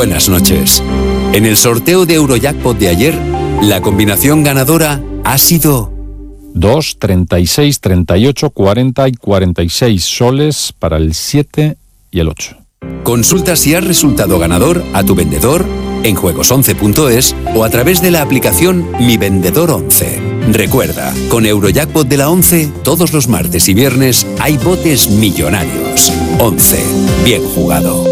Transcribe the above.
buenas noches. En el sorteo de Eurojackpot de ayer, la combinación ganadora ha sido 2, 36, 38, 40 y 46 soles para el 7 y el 8. Consulta si has resultado ganador a tu vendedor en juegos11.es o a través de la aplicación Mi Vendedor 11. Recuerda, con Eurojackpot de la 11, todos los martes y viernes hay botes millonarios. 11. Bien jugado.